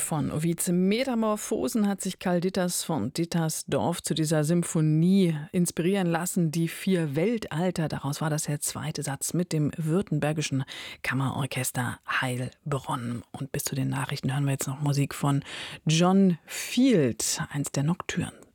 Von Ovids Metamorphosen hat sich Karl Ditters von Dittersdorf zu dieser Symphonie inspirieren lassen. Die 4 Weltalter, daraus war das der zweite Satz mit dem Württembergischen Kammerorchester Heilbronn. Und bis zu den Nachrichten hören wir jetzt noch Musik von John Field, eins der Nocturnen.